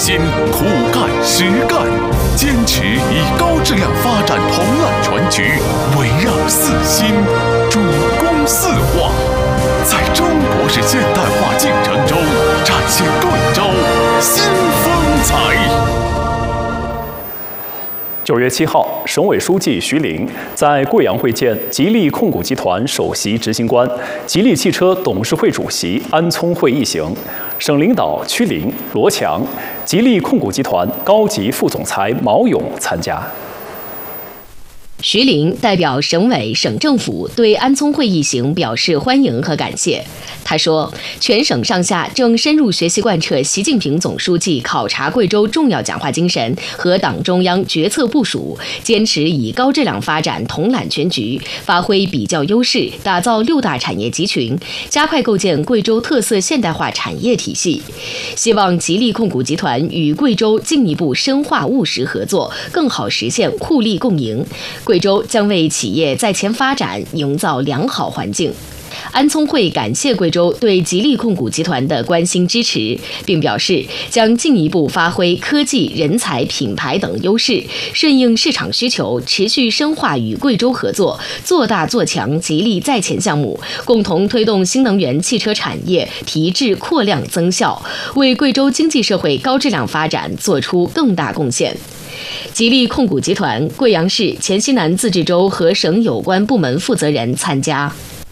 心，苦干实干，坚持以高质量发展统揽全局，围绕四新，主攻四化，在中国式现代化进程中展现贵州新风采。 9月7号，省委书记徐凌在贵阳会见吉利控股集团首席执行官、吉利汽车董事会主席安聪慧一行，省领导曲林、罗强，吉利控股集团高级副总裁毛勇参加。 徐凌代表省委、省政府对安聪慧一行表示欢迎和感谢。他说，全省上下正深入学习贯彻习近平总书记考察贵州重要讲话精神和党中央决策部署，坚持以高质量发展统揽全局，发挥比较优势，打造6大产业集群，加快构建贵州特色现代化产业体系。希望吉利控股集团与贵州进一步深化务实合作，更好实现互利共赢。贵州将为企业在前发展营造良好环境。安聪慧感谢贵州对吉利控股集团的关心支持，并表示将进一步发挥科技、人才、品牌等优势，顺应市场需求，持续深化与贵州合作，做大做强吉利在前项目，共同推动新能源汽车产业提质扩量增效，为贵州经济社会高质量发展做出更大贡献。吉利控股集团贵阳市、黔西南自治州和省有关部门负责人参加。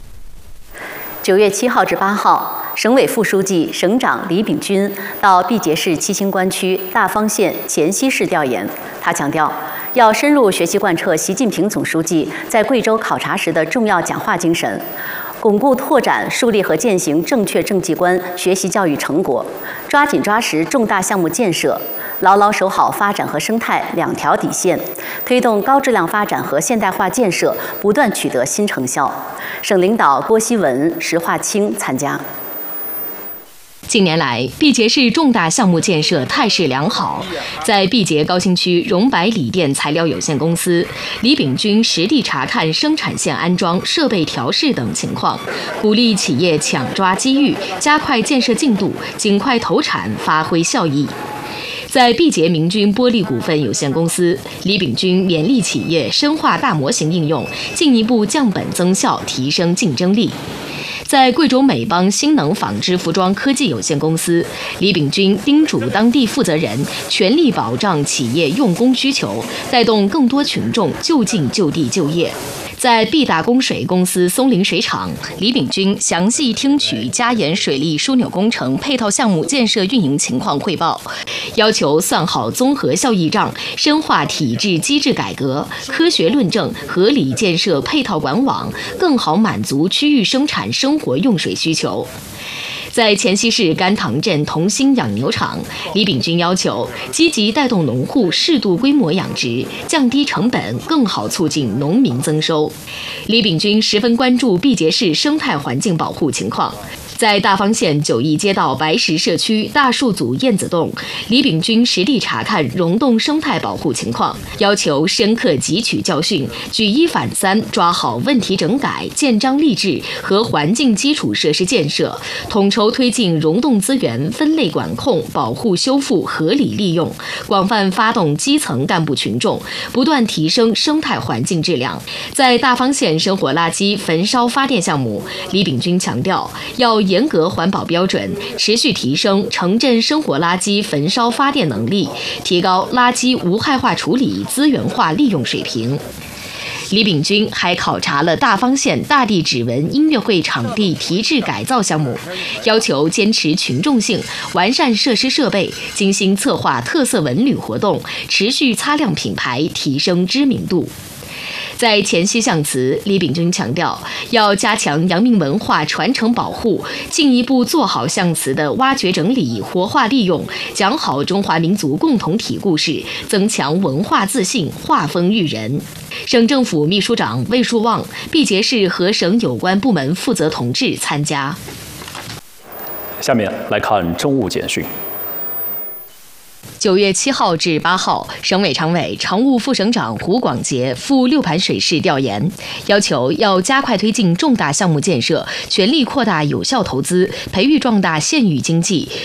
9月7号至8号，省委副书记、省长李炳军到毕节市七星关区大方县黔西市调研。他强调，要深入学习贯彻习近平总书记在贵州考察时的重要讲话精神，巩固拓展、树立和践行正确政绩观学习教育成果，抓紧抓实重大项目建设，牢牢守好发展和生态2条底线，推动高质量发展和现代化建设不断取得新成效。省领导郭希文、石化清参加。 近年来，毕节市重大项目建设态势良好。在毕节高新区荣百锂电材料有限公司，李炳军实地查看生产线安装、设备调试等情况，鼓励企业抢抓机遇，加快建设进度，尽快投产，发挥效益。在毕节明军玻璃股份有限公司，李炳军勉励企业深化大模型应用，进一步降本增效，提升竞争力。在贵州美邦新能纺织服装科技有限公司，李炳军叮嘱当地负责人全力保障企业用工需求，带动更多群众就近就地就业。在毕大供水公司松林水厂，李炳军详细听取嘉盐水利枢纽工程配套项目建设运营情况汇报，要求算好综合效益账，深化体制机制改革，科学论证，合理建设配套管网，更好满足区域生产生活用水需求。在黔西市甘塘镇同心养牛场，李炳军要求积极带动农户适度规模养殖，降低成本，更好促进农民增收。李炳军十分关注毕节市生态环境保护情况。在大方县9义街道白石社区大树组燕子洞，李炳军实地查看溶洞生态保护情况，要求深刻汲取教训，举一反三，抓好问题整改、建章立制和环境基础设施建设，统筹推进溶洞资源分类管控、保护修复合理利用，广泛发动基层干部群众，不断提升生态环境质量。在大方县生活垃圾焚烧发电项目，李炳军强调，要严格环保标准，持续提升城镇生活垃圾焚烧发电能力，提高垃圾无害化处理资源化利用水平。李炳军还考察了大方县大地指纹音乐会场地提质改造项目，要求坚持群众性，完善设施设备，精心策划特色文旅活动，持续擦亮品牌，提升知名度。在黔西象祠，李炳军强调，要加强阳明文化传承保护，进一步做好象祠的挖掘整理、活化利用，讲好中华民族共同体故事，增强文化自信，画风育人。省政府秘书长魏树旺、毕节市和省有关部门负责同志参加。 下面来看政务简讯。 9月7号至8号，省委常委、常务副省长胡广杰赴六盘水市调研，要求要加快推进重大项目建设，全力扩大有效投资，培育壮大县域经济，